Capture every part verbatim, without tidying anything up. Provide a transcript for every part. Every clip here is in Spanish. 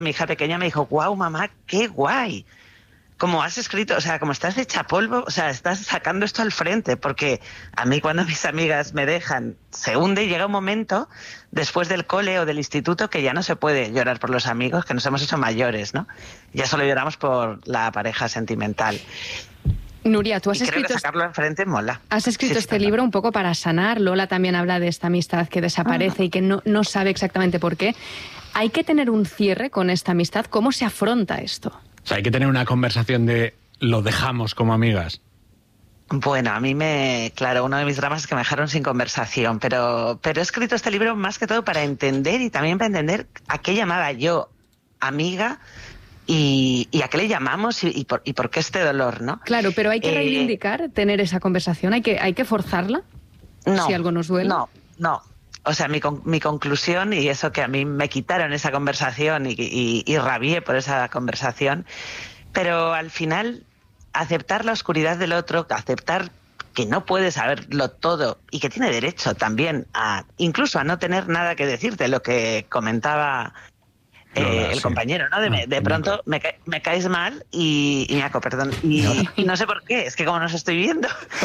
mi hija pequeña me dijo, guau, mamá, qué guay. Como has escrito, o sea, como estás hecha polvo, o sea, estás sacando esto al frente, porque a mí cuando mis amigas me dejan, se hunde y llega un momento, después del cole o del instituto, que ya no se puede llorar por los amigos, que nos hemos hecho mayores, ¿no? Ya solo lloramos por la pareja sentimental. Nuria, tú has y creo escrito... que sacarlo enfrente mola. Has escrito Sí, este sí, libro un poco para sanar. Lola también habla de esta amistad que desaparece ah. y que no, no sabe exactamente por qué. ¿Hay que tener un cierre con esta amistad? ¿Cómo se afronta esto? O sea, hay que tener una conversación de lo dejamos como amigas. Bueno, a mí me... Claro, uno de mis dramas es que me dejaron sin conversación, pero, pero he escrito este libro más que todo para entender y también para entender a qué llamaba yo amiga y, y a qué le llamamos y, y, por, y por qué este dolor, ¿no? Claro, pero hay que reivindicar, eh, tener esa conversación, hay que, hay que forzarla, no, si algo nos duele. No, no. O sea, mi, con, mi conclusión, y eso que a mí me quitaron esa conversación y, y, y rabié por esa conversación, pero al final aceptar la oscuridad del otro, aceptar que no puede saberlo todo y que tiene derecho también a, incluso a no tener nada que decirte, lo que comentaba eh, Lola, el sí. compañero, ¿no? De, de pronto me, ca me caes mal y, y me aco, perdón, y, y no sé por qué, es que como nos estoy viendo.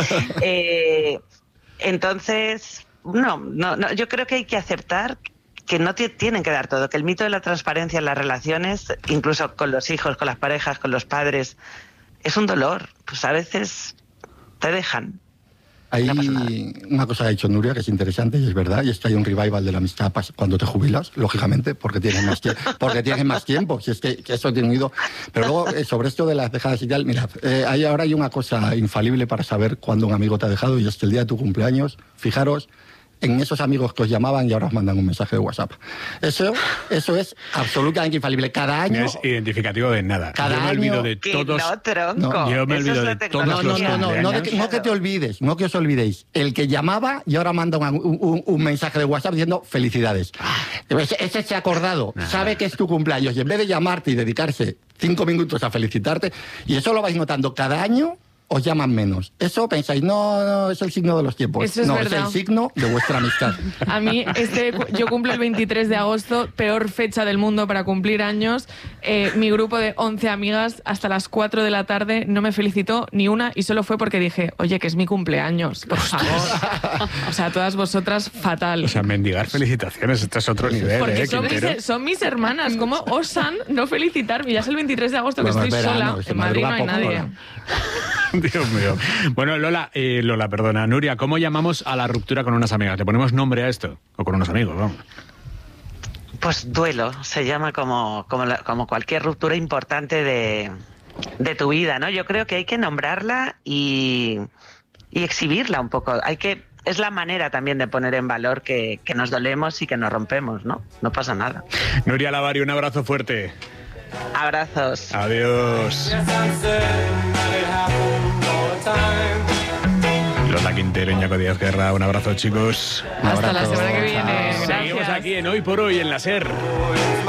eh, entonces... No, no, no, yo creo que hay que aceptar que no te tienen que dar todo, que el mito de la transparencia en las relaciones, incluso con los hijos, con las parejas, con los padres, es un dolor. Pues a veces te dejan. Hay no una cosa que ha dicho Nuria que es interesante y es verdad, y es que hay un revival de la amistad cuando te jubilas, lógicamente, porque tienes más, porque tienes más tiempo, si es que, que eso tiene unido. Pero luego, eh, sobre esto de las dejadas y tal, mirad, eh, hay, ahora hay una cosa infalible para saber cuándo un amigo te ha dejado, y es que el día de tu cumpleaños, fijaros en esos amigos que os llamaban y ahora os mandan un mensaje de WhatsApp. Eso, eso es absolutamente infalible. Cada año... No es identificativo de nada. Cada yo me año, olvido de todos... No, tronco. No, yo me eso olvido es de todos no, los no, no, no, no, de que, no que te olvides, no que os olvidéis. El que llamaba y ahora manda un, un, un mensaje de WhatsApp diciendo felicidades. Ese, ese se ha acordado, Nada. sabe que es tu cumpleaños y en vez de llamarte y dedicarse cinco minutos a felicitarte, y eso lo vais notando cada año, os llaman menos. Eso pensáis, no, no, es el signo de los tiempos. Eso es no, verdad. es el signo de vuestra amistad. A mí, este, yo cumplo el veintitrés de agosto, peor fecha del mundo para cumplir años. Eh, mi grupo de once amigas, hasta las cuatro de la tarde, no me felicitó ni una, y solo fue porque dije, oye, que es mi cumpleaños, por favor. O sea, todas vosotras, fatal. O sea, mendigar felicitaciones, este es otro nivel, Porque ¿eh, son, mis, son mis hermanas, ¿cómo osan no felicitarme? Ya es el veintitrés de agosto que Bueno, estoy verano, sola, se en Madrid no hay madruga poco, nadie. ¿no? Dios mío. Bueno, Lola, eh, Lola, perdona, Nuria, ¿cómo llamamos a la ruptura con unas amigas? ¿Le ponemos nombre a esto? O con unos amigos, vamos. Pues duelo, se llama como, como, la, como cualquier ruptura importante de, de tu vida, ¿no? Yo creo que hay que nombrarla y, y exhibirla un poco. Hay que, es la manera también de poner en valor que, que nos dolemos y que nos rompemos, ¿no? No pasa nada. Nuria Lavari, un abrazo fuerte. Abrazos. Adiós. Lola Quintero, Iñaco Díaz Guerra, un abrazo, chicos. Hasta la semana que viene. Seguimos Gracias. aquí en Hoy por Hoy en la SER.